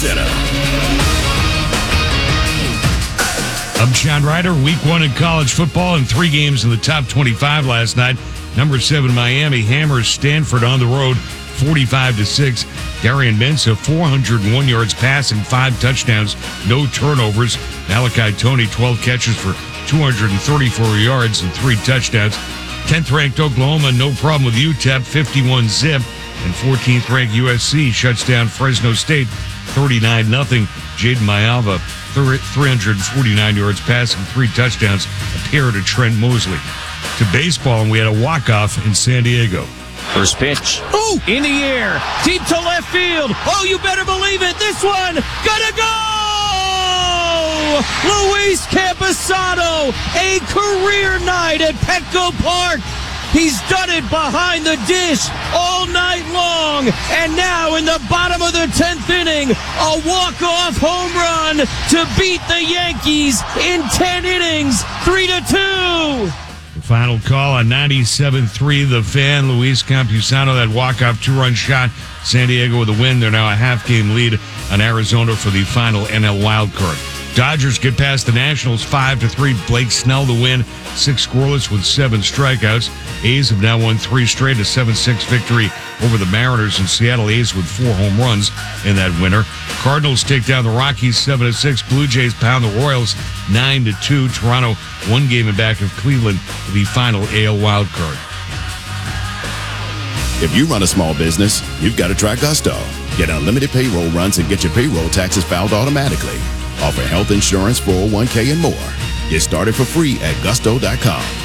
Center. I'm Sean Ryder. Week 1 in college football and 3 games in the top 25 last night. Number 7 Miami hammers Stanford on the road 45-6. Darian Mensah 401 yards passing, 5 touchdowns, no turnovers. Malachi Toney 12 catches for 234 yards and 3 touchdowns. 10th ranked Oklahoma, no problem with UTEP, 51-zip. And 14th ranked USC shuts down Fresno State 39-0. Jaden Mayava 349 yards passing, 3 touchdowns, a pair to Trent Mosley. To baseball, and we had a walk-off in San Diego. First pitch. Oh, in the air. Deep to left field. Oh, you better believe it. This one gonna go! Luis Campusano, a career night at Petco Park. He's done it behind the dish all night long. And now in the bottom of the 10th inning, a walk-off home run to beat the Yankees in 10 innings, 3-2. The final call on 97.3 The Fan. Luis Campusano, that walk-off 2-run shot. San Diego with a win. They're now a half-game lead on Arizona for the final NL wildcard. Dodgers get past the Nationals 5-3. Blake Snell the win, 6 scoreless with 7 strikeouts. A's have now won 3 straight, a 7-6 victory over the Mariners in Seattle. A's with 4 home runs in that winner. Cardinals take down the Rockies 7-6. Blue Jays pound the Royals 9-2. Toronto 1 game in back of Cleveland for the final AL wildcard. If you run a small business, you've got to try Gusto. Get unlimited payroll runs and get your payroll taxes filed automatically. Offer health insurance, 401k, and more. Get started for free at gusto.com.